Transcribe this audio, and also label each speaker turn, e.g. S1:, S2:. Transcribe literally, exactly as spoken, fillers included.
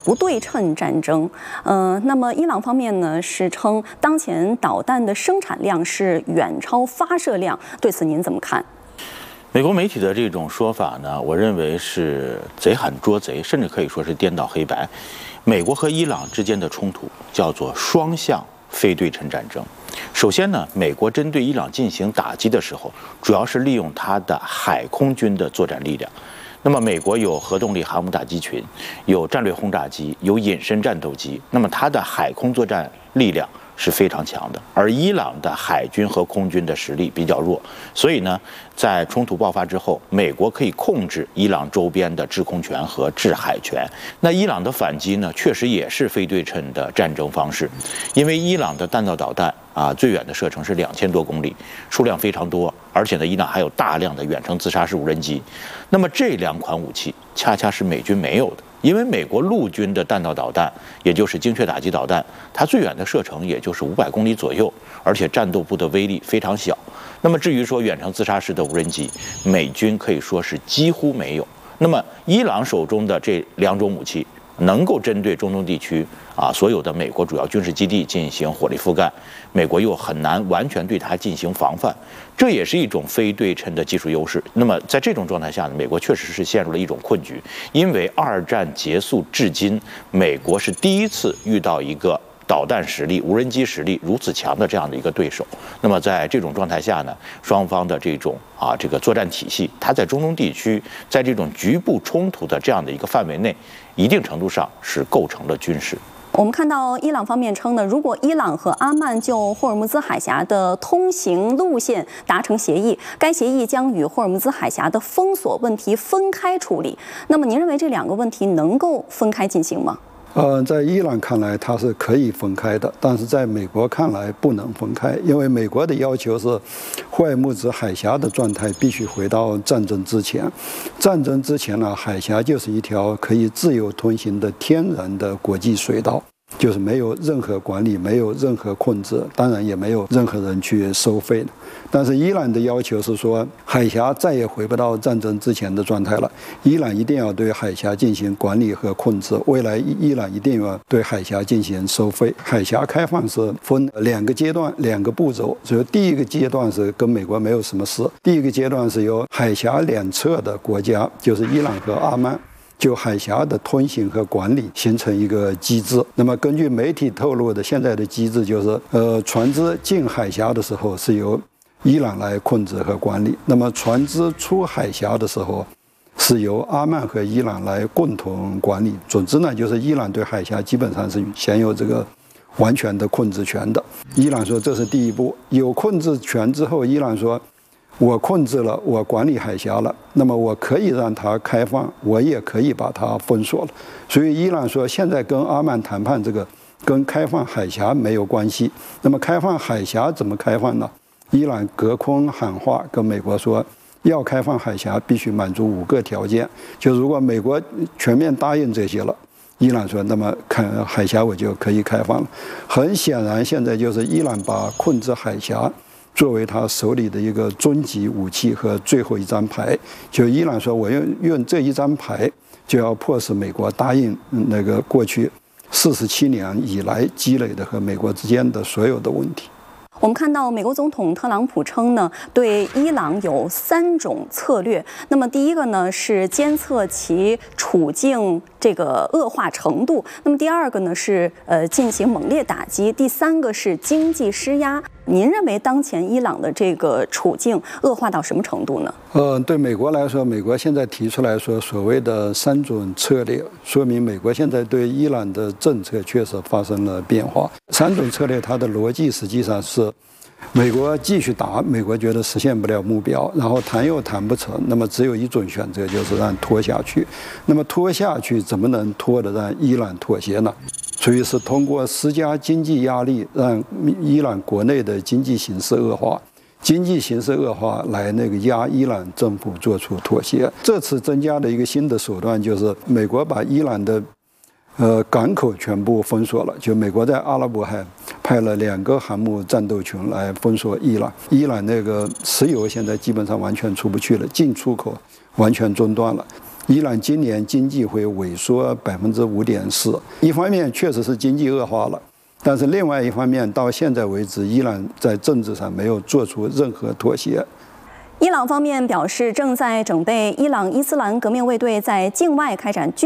S1: 不对称战争，呃，那么伊朗方面呢是称当前导弹的生产量是远超发射量，对此您怎么看？
S2: 美国媒体的这种说法呢，我认为是贼喊捉贼，甚至可以说是颠倒黑白。美国和伊朗之间的冲突叫做双向非对称战争。首先呢，美国针对伊朗进行打击的时候，主要是利用它的海空军的作战力量。那么，美国有核动力航母打击群，有战略轰炸机，有隐身战斗机。那么，它的海空作战力量是非常强的。而伊朗的海军和空军的实力比较弱，所以呢，在冲突爆发之后，美国可以控制伊朗周边的制空权和制海权。那伊朗的反击呢，确实也是非对称的战争方式，因为伊朗的弹道导弹啊，最远的射程是两千多公里，数量非常多，而且呢，伊朗还有大量的远程自杀式无人机。那么这两款武器恰恰是美军没有的，因为美国陆军的弹道导弹，也就是精确打击导弹，它最远的射程也就是五百公里左右，而且战斗部的威力非常小。那么至于说远程自杀式的无人机，美军可以说是几乎没有。那么伊朗手中的这两种武器，能够针对中东地区啊所有的美国主要军事基地进行火力覆盖，美国又很难完全对它进行防范，这也是一种非对称的技术优势。那么在这种状态下呢，美国确实是陷入了一种困局，因为二战结束至今，美国是第一次遇到一个导弹实力、无人机实力如此强的这样的一个对手。那么在这种状态下呢，双方的这种啊这个作战体系，它在中东地区，在这种局部冲突的这样的一个范围内，一定程度上是构成了军事。
S1: 我们看到伊朗方面称呢，如果伊朗和阿曼就霍尔木兹海峡的通行路线达成协议，该协议将与霍尔木兹海峡的封锁问题分开处理。那么您认为这两个问题能够分开进行吗？
S3: 呃，在伊朗看来，它是可以分开的，但是在美国看来不能分开，因为美国的要求是，霍尔木兹海峡的状态必须回到战争之前。战争之前呢，海峡就是一条可以自由通行的天然的国际水道。就是没有任何管理，没有任何控制，当然也没有任何人去收费的。但是伊朗的要求是说，海峡再也回不到战争之前的状态了，伊朗一定要对海峡进行管理和控制，未来伊朗一定要对海峡进行收费。海峡开放是分两个阶段、两个步骤，所以第一个阶段是跟美国没有什么事，第一个阶段是由海峡两侧的国家，就是伊朗和阿曼，就海峡的通行和管理形成一个机制。那么根据媒体透露的，现在的机制就是，呃，船只进海峡的时候是由伊朗来控制和管理，那么船只出海峡的时候是由阿曼和伊朗来共同管理。总之呢，就是伊朗对海峡基本上是享有这个完全的控制权的。伊朗说这是第一步，有控制权之后，伊朗说，我控制了，我管理海峡了，那么我可以让它开放，我也可以把它封锁了。所以伊朗说，现在跟阿曼谈判这个跟开放海峡没有关系。那么开放海峡怎么开放呢？伊朗隔空喊话跟美国说，要开放海峡必须满足五个条件，就如果美国全面答应这些了，伊朗说，那么看海峡我就可以开放了。很显然，现在就是伊朗把控制海峡作为他手里的一个终极武器和最后一张牌。就伊朗说，我用用这一张牌就要迫使美国答应那个过去四十七年以来积累的和美国之间的所有的问题。
S1: 我们看到美国总统特朗普称呢，对伊朗有三种策略。那么第一个呢是监测其处境这个恶化程度，那么第二个呢是呃进行猛烈打击，第三个是经济施压。您认为当前伊朗的这个处境恶化到什么程度呢？
S3: 呃，对美国来说，美国现在提出来说所谓的三种策略，说明美国现在对伊朗的政策确实发生了变化。三种策略它的逻辑实际上是，美国继续打，美国觉得实现不了目标，然后谈又谈不成，那么只有一种选择，就是让拖下去。那么拖下去怎么能拖得让伊朗妥协呢？所以是通过施加经济压力，让伊朗国内的经济形势恶化，经济形势恶化来那个压伊朗政府做出妥协。这次增加的一个新的手段就是美国把伊朗的呃港口全部封锁了，就美国在阿拉伯海派了两个航母战斗群来封锁伊朗。伊朗那个石油现在基本上完全出不去了，进出口完全中断了。 伊朗今年经济会萎缩百分之五点四，一方面确实是经济恶化了，但是另外一方面，到现在为止，伊朗在政治上没有做出任何妥协。
S1: 伊朗方面表示，正在准备伊朗伊斯兰革命卫队在境外开展军